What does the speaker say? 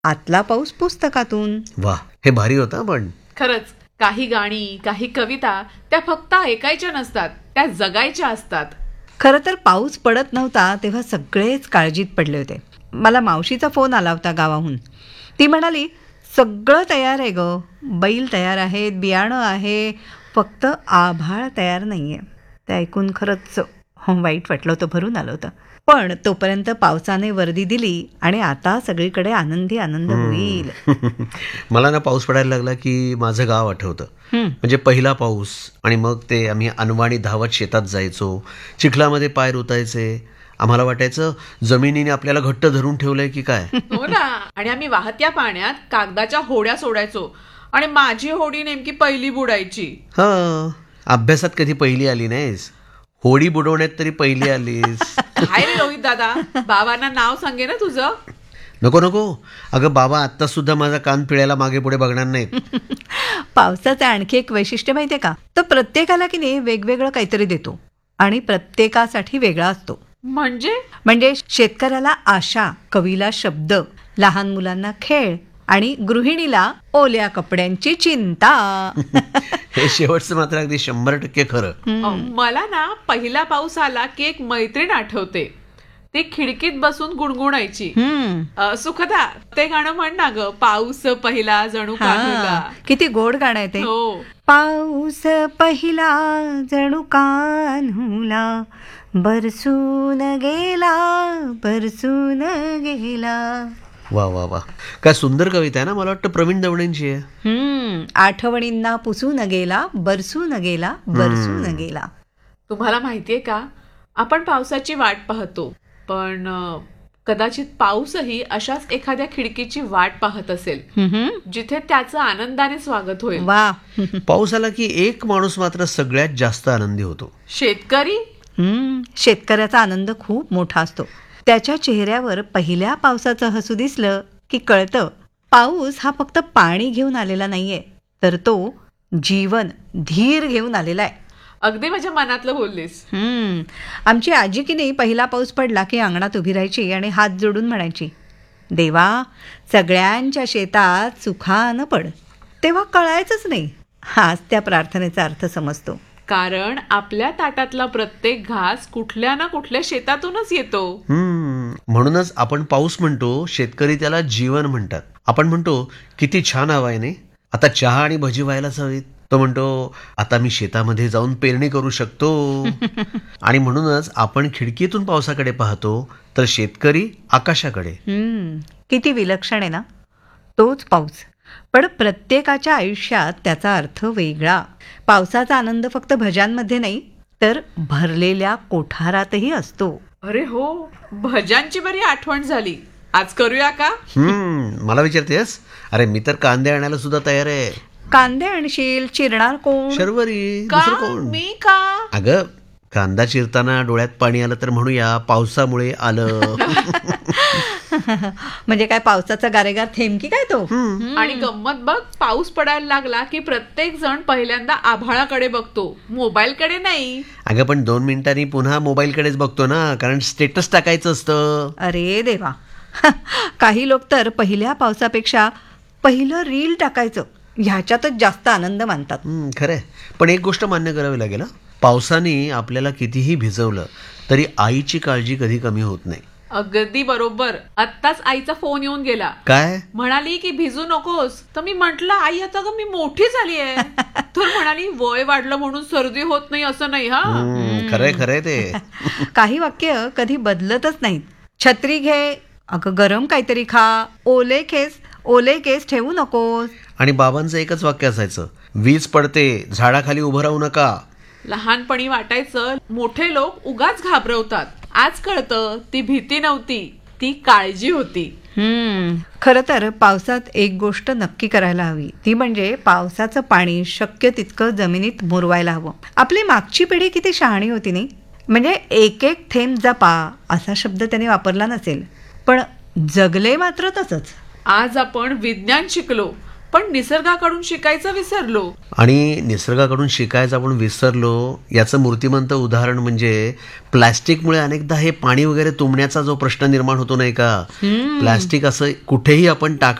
आतला पाऊस पुस्तकातून. वा, हे भारी होतं. पण खरंच काही गाणी, काही कविता त्या फक्त ऐकायच्या नसतात, त्या जगायच्या असतात. खरं तर पाऊस पडत नव्हता तेव्हा सगळेच काळजीत पडले होते. मला मावशीचा फोन आला होता गावाहून. ती म्हणाली, सगळं तयार आहे ग, बैल तयार आहेत, बियाणं आहे, फक्त आभाळ तयार नाही आहे. ते ऐकून खरंच वाईट वाटलं होतं, भरून आलं होतं. पण तोपर्यंत पावसाने वर्दी दिली आणि आता सगळीकडे आनंदी आनंद होईल. मला ना पाऊस पडायला लागला की माझं गाव आठवतं. म्हणजे पहिला पाऊस, आणि मग ते आम्ही अनवाणी धावत शेतात जायचो, चिखलामध्ये पाय रुतायचे. आम्हाला वाटायचं जमिनीने आपल्याला घट्ट धरून ठेवलंय की काय. हो ना. आणि आम्ही वाहत्या पाण्यात कागदाच्या होड्या सोडायचो आणि माझी होडी नेमकी पहिली बुडायची. अभ्यासात कधी पहिली आली नाहीस, होडी बुडवण्यात तरी पहिली आलीस. काय रे रोहित दादा, बाबांना नाव सांगे ना तुझं. नको नको, अगं बाबा आता सुद्धा माझा कान पिळायला मागे पुढे बघणार नाहीत. पावसाचं आणखी एक वैशिष्ट्य माहितीये का, तो प्रत्येकाला की नाही वेगवेगळं काहीतरी देतो आणि प्रत्येकासाठी वेगळा असतो. म्हणजे शेतकऱ्याला आशा, कवीला शब्द, लहान मुलांना खेळ आणि गृहिणीला ओल्या कपड्यांची चिंता. हे शेवटचं मात्र अगदी 100% खरं. मला ना पहिला पाऊस आला की एक मैत्रीण आठवते. ती खिडकीत बसून गुणगुणायची, सुखदा ते गाणं म्हण ना ग, पाऊस पहिला जणू कान्हुला. किती गोड गाणं आहे ते. पाऊस पहिला जणू कान्हुला, बरसून गेला बरसून गेला. वा वा वा, काय सुंदर कविता आहे ना. मला वाटतं प्रवीण दवणेंची आहे. आठवणींना पुसून गेला बरसून गेला बरसून गेला. तुम्हाला माहितीये का, आपण पावसाची वाट पाहतो, पण कदाचित पाऊसही अशाच एखाद्या खिडकीची वाट पाहत असेल जिथे त्याचं आनंदाने स्वागत होईल. वा. पाऊस आला की एक माणूस मात्र सगळ्यात जास्त आनंदी होतो, शेतकरी. शेतकऱ्याचा आनंद खूप मोठा असतो. त्याच्या चेहऱ्यावर पहिल्या पावसाचं हसू दिसलं की कळतं, पाऊस हा फक्त पाणी घेऊन आलेला नाहीये, तर तो जीवन, धीर घेऊन आलेला आहे. अगदी माझ्या मनातलं बोललीस. आमची आजी की नाही पहिला पाऊस पडला की अंगणात उभी राहायची आणि हात जोडून म्हणायची, देवा सगळ्यांच्या शेतात सुखानं पड. तेव्हा कळायचंच नाही, हाच त्या प्रार्थनेचा अर्थ समजतो. कारण आपल्या ताटातला प्रत्येक घास कुठल्या ना कुठल्या शेतातूनच येतो. म्हणूनच आपण पाऊस म्हणतो, शेतकरी त्याला जीवन म्हणतात. आपण म्हणतो किती छान हवा आहे नाही, आता चहा आणि भजी व्हायलाच हवीत. तो म्हणतो आता मी शेतामध्ये जाऊन पेरणी करू शकतो. आणि म्हणूनच आपण खिडकीतून पावसाकडे पाहतो, तर शेतकरी आकाशाकडे. किती विलक्षण आहे ना तोच पाऊस. पण प्रत्येकाच्या आयुष्यात त्याचा अर्थ वेगळा. पावसाचा आनंद फक्त भज्यांमध्ये नाही, तर भरलेल्या कोठारातही असतो. अरे हो, भज्यांची बरी आठवण झाली. आज करूया का? मला विचारतेस? अरे मी तर कांदे आणायला सुद्धा तयार आहे. कांदे आणशील? चिरणार कोण? शर्वरी. दुसरं कोण? मी का? अगं कांदा चिरताना डोळ्यात पाणी आलं तर म्हणूया पावसामुळे आलं. म्हणजे काय पावसाचा गारेगार थेंब की काय तो. आणि गंमत बघ, पाऊस पडायला लागला की प्रत्येक जण पहिल्यांदा आभाळाकडे बघतो, मोबाईलकडे नाही. अगं पण 2 मिनिटांनी पुन्हा मोबाईलकडेच बघतो ना, कारण स्टेटस टाकायचं असतं. अरे देवा. काही लोक तर पहिल्या पावसापेक्षा पहिलं रील टाकायचं ह्याच्यातच जास्त आनंद मानतात. खरंय. पण एक गोष्ट मान्य करावी लागेल, पावसाने आपल्याला कितीही भिजवलं तरी आईची काळजी कधी कमी होत नाही. अगदी बरोबर. आत्ताच आईचा फोन येऊन गेला. काय म्हणाली की भिजू नकोस. तर मी म्हंटल, आई आता ग मी मोठी झाली आहे. तर म्हणाली वय वाढलं म्हणून सर्दी होत नाही असं नाही. खरंय खरंय ते. काही वाक्य कधी बदलतच नाहीत. छत्री घे, अगं गरम काहीतरी खा, ओले केस ठेवू नकोस. आणि बाबांचं एकच वाक्य असायचं, वीज पडते झाडाखाली उभं राहू नका. लहानपणी वाटायचं मोठे लोक उगाच घाबरवतात. आज कळतं ती भीती नव्हती, ती काळजी होती. खरं तर पावसात एक गोष्ट नक्की करायला हवी, ती म्हणजे पावसाचं पाणी शक्य तितकं जमिनीत मुरवायला हवं. आपली मागची पिढी किती शहाणी होती नाही. म्हणजे एक एक थेंब जपा असा शब्द त्याने वापरला नसेल, पण जगले मात्र तसंच. आज आपण विज्ञान शिकलो, पण निसर्गाकडून शिकायचं विसरलो. आणि निसर्गाकडून शिकायचं आपण विसरलो याचं मूर्तिमंत उदाहरण म्हणजे प्लॅस्टिकमुळे अनेकदा हे पाणी वगैरे तुंबण्याचा जो प्रश्न निर्माण होतो नाही का, प्लॅस्टिक असं कुठेही आपण